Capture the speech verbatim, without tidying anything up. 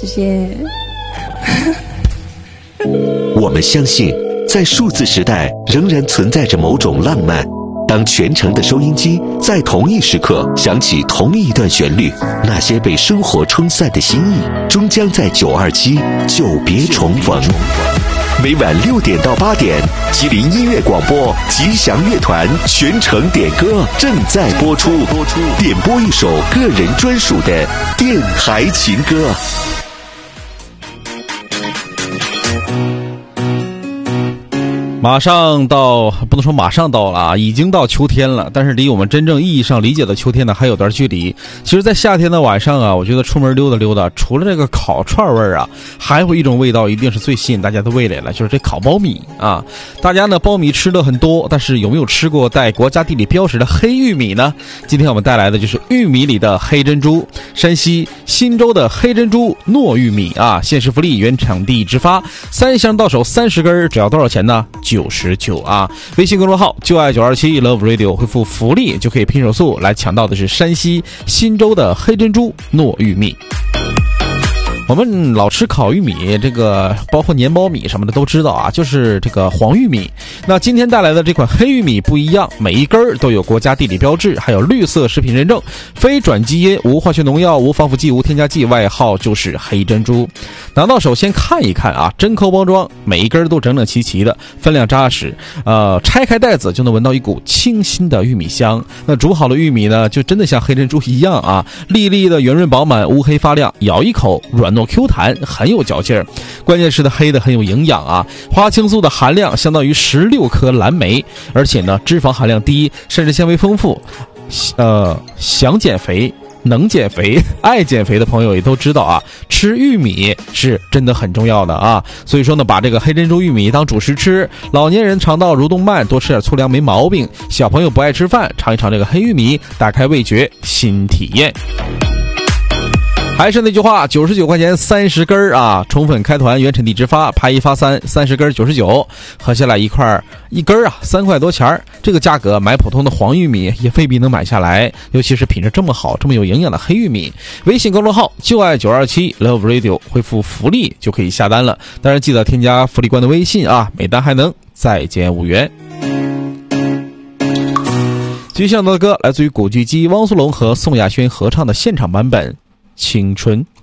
谢谢。 我们相信，在数字时代仍然存在着某种浪漫。当全城的收音机在同一时刻响起同一段旋律，那些被生活冲散的心意，终将在九二七久别重逢。每晚六点到八点，吉林音乐广播吉祥乐团全程点歌正在播出，点播一首个人专属的电台情歌。 马上到，不能说马上到了啊，已经到秋天了，但是离我们真正意义上理解的秋天呢还有段距离。其实在夏天的晚上啊，我觉得出门溜达溜达，除了这个烤串味儿啊，还有一种味道一定是最吸引大家的味蕾了，就是这烤苞米啊。大家呢苞米吃的很多，但是有没有吃过带国家地理标识的黑玉米呢？今天我们带来的就是玉米里的黑珍珠，山西忻州的黑珍珠糯玉米啊，限时福利，原产地直发，三箱到手三十根，只要多少钱呢？九十九啊！微信公众号就爱九二七 Love Radio 回复福利就可以拼手速来抢到的是山西忻州的黑珍珠糯玉米。我们老吃烤玉米，这个包括粘苞米什么的都知道啊，就是这个黄玉米。那今天带来的这款黑玉米不一样，每一根儿都有国家地理标志，还有绿色食品认证，非转基因，无化学农药，无防腐剂，无添加剂，外号就是黑珍珠。拿到手先看一看啊，真空包装，每一根都整整齐齐的，分量扎实。呃，拆开袋子就能闻到一股清新的玉米香。那煮好的玉米呢，就真的像黑珍珠一样啊，粒粒的圆润饱满，乌黑发亮，咬一口软糯 Q 弹，很有嚼劲儿。关键是它黑的很有营养啊，花青素的含量相当于十六颗蓝莓，而且呢脂肪含量低，膳食纤维丰富。呃，想减肥能减肥爱减肥的朋友也都知道啊，吃玉米是真的很重要的啊。所以说呢，把这个黑珍珠玉米当主食吃，老年人肠道蠕动慢，多吃点粗粮没毛病。小朋友不爱吃饭，尝一尝这个黑玉米，打开味觉新体验。还是那句话，九十九块钱三十根啊！宠粉开团，原产地直发，拍一发三，三十根九十九，合下来一块一根啊，三块多钱。这个价格买普通的黄玉米也未必能买下来，尤其是品质这么好、这么有营养的黑玉米。微信公众号就爱九二七 Love Radio 回复福利就可以下单了，当然记得添加福利官的微信啊，每单还能再减五元。继续向的歌来自于古巨基、汪苏泷和宋亚轩合唱的现场版本。青春。